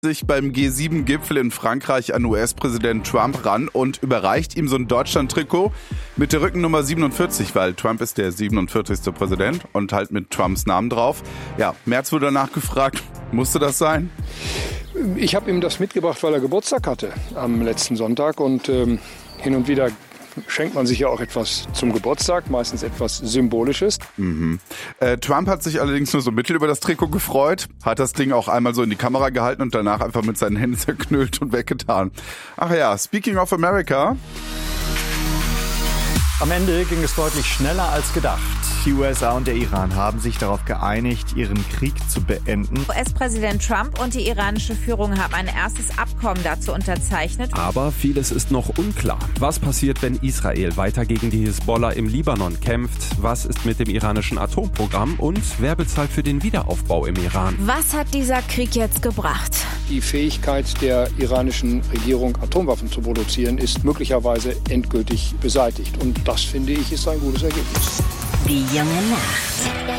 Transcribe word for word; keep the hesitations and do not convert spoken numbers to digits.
sich beim G sieben Gipfel in Frankreich an U S-Präsident Trump ran und überreicht ihm so ein Deutschland-Trikot mit der Rückennummer siebenundvierzig, weil Trump ist der siebenundvierzigste Präsident und halt mit Trumps Namen drauf. Ja, Merz wurde danach gefragt, musste das sein? Ich habe ihm das mitgebracht, weil er Geburtstag hatte am letzten Sonntag und ähm, hin und wieder schenkt man sich ja auch etwas zum Geburtstag, meistens etwas Symbolisches. Mhm. Äh, Trump hat sich allerdings nur so mittel über das Trikot gefreut, hat das Ding auch einmal so in die Kamera gehalten und danach einfach mit seinen Händen zerknüllt und weggetan. Ach ja, speaking of America. Am Ende ging es deutlich schneller als gedacht. Die U S A und der Iran haben sich darauf geeinigt, ihren Krieg zu beenden. U S-Präsident Trump und die iranische Führung haben ein erstes Abkommen dazu unterzeichnet. Aber vieles ist noch unklar. Was passiert, wenn Israel weiter gegen die Hisbollah im Libanon kämpft? Was ist mit dem iranischen Atomprogramm? Und wer bezahlt für den Wiederaufbau im Iran? Was hat dieser Krieg jetzt gebracht? Die Fähigkeit der iranischen Regierung, Atomwaffen zu produzieren, ist möglicherweise endgültig beseitigt. Und das, finde ich, ist ein gutes Ergebnis. Die junge Nacht.